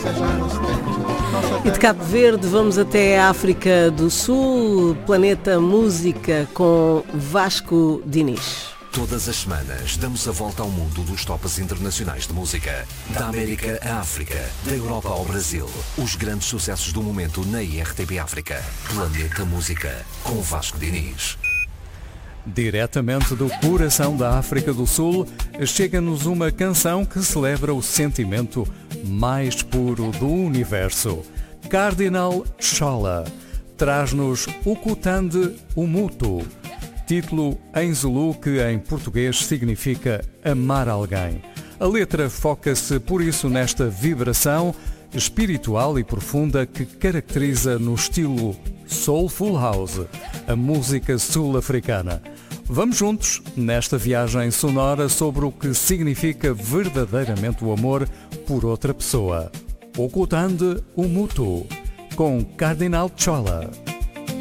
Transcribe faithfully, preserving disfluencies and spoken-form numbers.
E de Cabo Verde vamos até a África do Sul, Planeta Música com Vasco Diniz. Todas as semanas damos a volta ao mundo dos tops internacionais de música. Da América à África, da Europa ao Brasil. Os grandes sucessos do momento na I R T P África. Planeta Música, com Vasco Diniz. Diretamente do coração da África do Sul, chega-nos uma canção que celebra o sentimento mais puro do universo. Cardinal Chola traz-nos Ukutande Umutu, título em Zulu que em português significa amar alguém. A letra foca-se por isso nesta vibração espiritual e profunda que caracteriza no estilo Soulful House, a música sul-africana. Vamos juntos nesta viagem sonora sobre o que significa verdadeiramente o amor por outra pessoa. Ukutande Umutu, com Cardinal Chola.